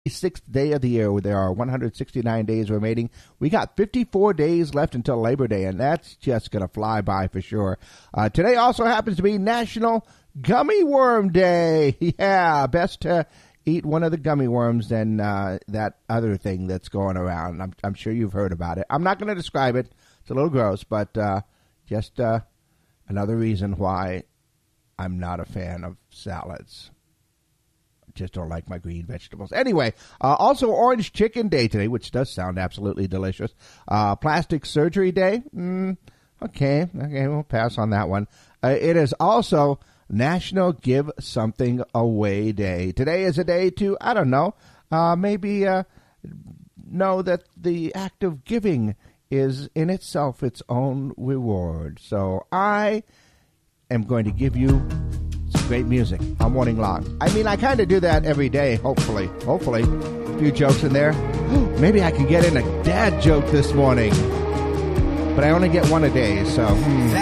sixth day of the year. There are 169 days remaining. We got 54 days left until Labor Day, and that's just going to fly by for sure. Today also happens to be National Gummy Worm Day. Yeah, best to eat one of the gummy worms than that other thing that's going around. I'm sure you've heard about it. I'm not going to describe it. It's a little gross, but just another reason why I'm not a fan of salads. Just don't like my green vegetables. Anyway, also Orange Chicken Day today, which does sound absolutely delicious. Plastic Surgery Day. Okay, we'll pass on that one. It is also National Give Something Away Day. Today is a day to, I don't know, maybe know that the act of giving is in itself its own reward. So I am going to give you some great music all morning long. I mean, I kind of do that every day, hopefully. A few jokes in there. Maybe I can get in a dad joke this morning. But I only get one a day, so...